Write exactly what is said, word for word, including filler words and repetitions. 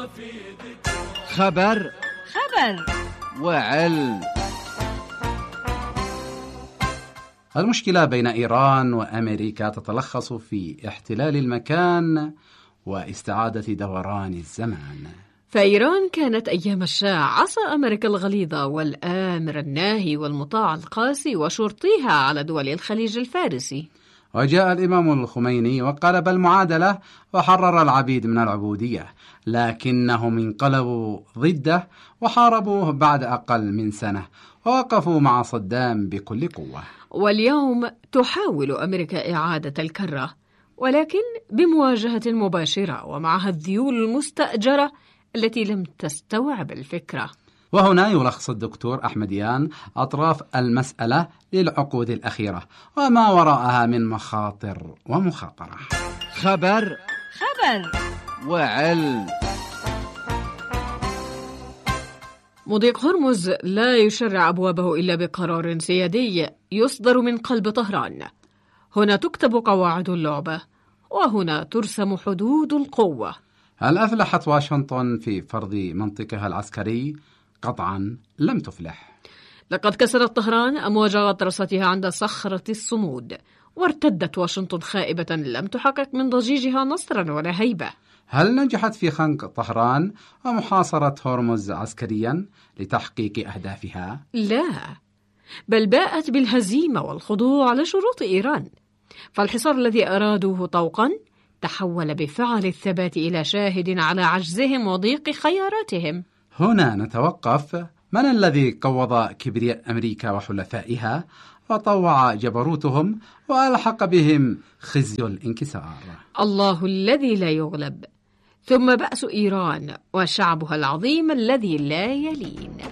خبر خبر وعلم. المشكلة بين إيران وأمريكا تتلخص في احتلال المكان واستعادة دوران الزمان. فإيران كانت أيام الشاه عصا أمريكا الغليظة والآمر الناهي والمطاع القاسي وشرطيها على دول الخليج الفارسي. وجاء الإمام الخميني وقلب المعادلة وحرر العبيد من العبودية، لكنهم انقلبوا ضده وحاربوه بعد أقل من سنة ووقفوا مع صدام بكل قوة. واليوم تحاول أمريكا إعادة الكرة، ولكن بمواجهة مباشرة ومعها الذيول المستأجرة التي لم تستوعب الفكرة. وهنا يلخص الدكتور أحمديان أطراف المسألة للعقود الأخيرة وما وراءها من مخاطر ومخاطرة. خبر خبر وعلم. مضيق هرمز لا يشرع أبوابه إلا بقرار سيادي يصدر من قلب طهران. هنا تكتب قواعد اللعبة، وهنا ترسم حدود القوة. هل أفلحت واشنطن في فرض منطقها العسكري؟ قطعا لم تفلح. لقد كسرت طهران أمواج غطرستها عند صخرة الصمود، وارتدت واشنطن خائبة لم تحقق من ضجيجها نصرا ولا هيبة. هل نجحت في خنق طهران ومحاصرة هرمز عسكريا لتحقيق أهدافها؟ لا، بل باءت بالهزيمة والخضوع لشروط إيران. فالحصار الذي أرادوه طوقا تحول بفعل الثبات إلى شاهد على عجزهم وضيق خياراتهم. هنا نتوقف. من الذي قوض كبرياء أمريكا وحلفائها وطوع جبروتهم وألحق بهم خزي الانكسار؟ الله الذي لا يغلب، ثم بأس إيران وشعبها العظيم الذي لا يلين.